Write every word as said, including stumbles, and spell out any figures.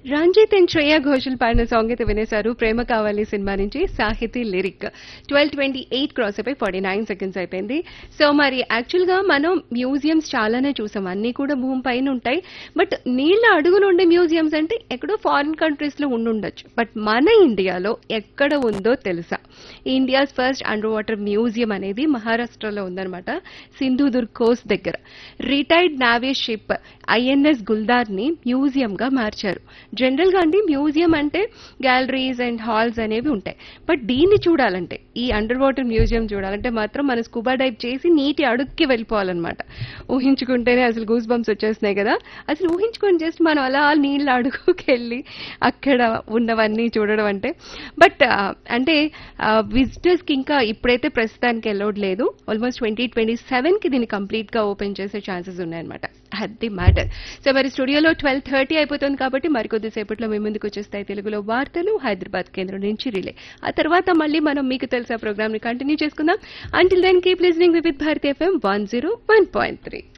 Ranjith and Shreya Ghoshal పాడిన song అయితే వినేశారు. ప్రేమ కావాలి సినిమా నుంచి సాహితీ lyric. Twelve twenty eight cross అయిపోయి ఫార్టీ నైన్ సెకండ్స్ అయిపోయింది. సో మరి యాక్చువల్ గా మనం మ్యూజియంస్ చాలానే చూసాం, అన్ని కూడా భూమి పైన ఉంటాయి. బట్ నీళ్ళ అడుగున ఉండే మ్యూజియంస్ అంటే ఎక్కడో ఫారిన్ కంట్రీస్ లో ఉండుండొచ్చు. బట్ మన ఇండియాలో ఎక్కడ ఉందో తెలుసా? India's first under water museum అనేది మహారాష్ట్రలో ఉందన్నమాట, సింధుదుర్గ్ కోస్ట్ దగ్గర. రిటైర్డ్ నావీ షిప్ ఐఎన్ఎస్ గుల్దార్ ని మ్యూజియం గా మార్చారు. జనరల్ గా అండి మ్యూజియం అంటే గ్యాలరీస్ అండ్ హాల్స్ అనేవి ఉంటాయి. బట్ దీన్ని చూడాలంటే, ఈ అండర్ వాటర్ మ్యూజియం చూడాలంటే మాత్రం మనం స్కూబా డైవ్ చేసి నీటి అడుగుకి వెళ్ళిపోవాలన్నమాట. ఊహించుకుంటేనే అసలు గూస్ బంప్స్ వచ్చేస్తున్నాయి కదా. అసలు ఊహించుకొని జస్ట్ మనం అలా నీళ్ళ అడుగుకి వెళ్ళి అక్కడ ఉన్నవన్నీ చూడడం అంటే. బట్ అంటే విజిటర్స్ కి ఇంకా ఇప్పుడైతే ప్రస్తుతానికి అలౌడ్ లేదు. ఆల్మోస్ట్ ట్వంటీ ట్వంటీ సెవెన్ కి దీన్ని కంప్లీట్ గా ఓపెన్ చేసే ఛాన్సెస్ ఉన్నాయన్నమాట. అది మ్యాటర్. సో మరి స్టూడియోలో ట్వెల్వ్ థర్టీ అయిపోతుంది కాబట్టి మరికొద్దిసేపట్లో మీ ముందుకు వచ్చేస్తాయి తెలుగులో వార్తలు హైదరాబాద్ కేంద్రం నుంచి రిలే. ఆ తర్వాత మళ్ళీ మనం మీకు తెలుసా ప్రోగ్రామ్ ని కంటిన్యూ చేసుకుందాం. Until then keep listening with Bharati FM one zero one point three.